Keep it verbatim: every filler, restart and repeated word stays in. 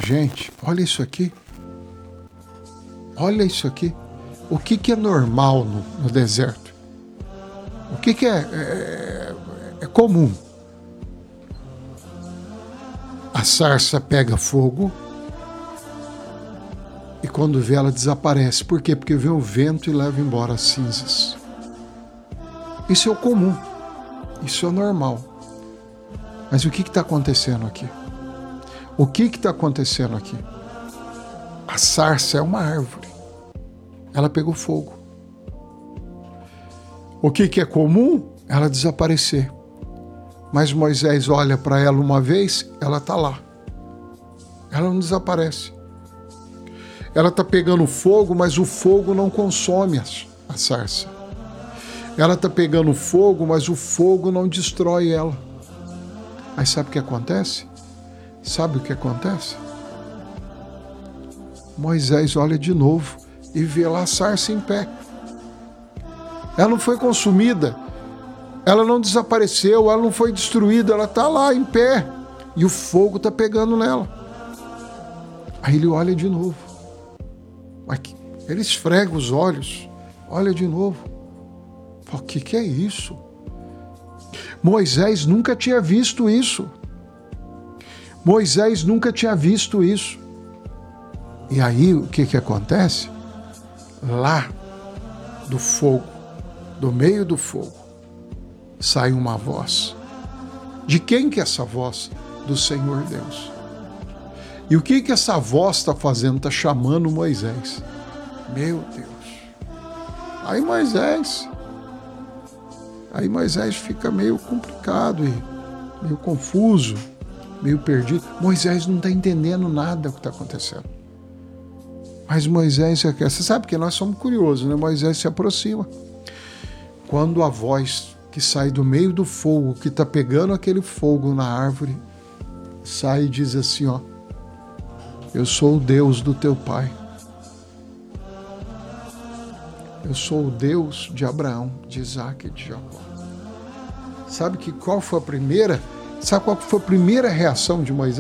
gente, olha isso aqui. Olha isso aqui. O que, que é normal no, no deserto? O que, que é, é, é comum? A sarça pega fogo e quando vê ela desaparece. Por quê? Porque vem o vento e leva embora as cinzas. Isso é o comum. Isso é o normal. Mas o que está acontecendo aqui? O que está acontecendo aqui? A sarça é uma árvore. Ela pegou fogo. O que, que é comum? Ela desaparecer. Mas Moisés olha para ela uma vez, ela está lá. Ela não desaparece. Ela está pegando fogo, mas o fogo não consome a sarça. Ela está pegando fogo, mas o fogo não destrói ela. Aí sabe o que acontece? Sabe o que acontece? Moisés olha de novo e vê lá a sarça em pé. Ela não foi consumida, ela não desapareceu, ela não foi destruída, ela está lá em pé e o fogo está pegando nela. Aí ele olha de novo. Ele esfrega os olhos, olha de novo. O que, que é isso? Moisés nunca tinha visto isso. Moisés nunca tinha visto isso. E aí o que, que acontece? Lá do fogo, do meio do fogo, sai uma voz. De quem que é essa voz? Do Senhor Deus. E o que que essa voz está fazendo? Está chamando Moisés. Meu Deus. Aí Moisés, aí Moisés fica meio complicado e meio confuso, meio perdido. Moisés não está entendendo nada do que está acontecendo. Mas Moisés, você sabe que nós somos curiosos, né? Moisés se aproxima. Quando a voz que sai do meio do fogo, que está pegando aquele fogo na árvore, sai e diz assim, ó, eu sou o Deus do teu pai. Eu sou o Deus de Abraão, de Isaac e de Jacó. Sabe que qual foi a primeira? Sabe qual foi a primeira reação de Moisés?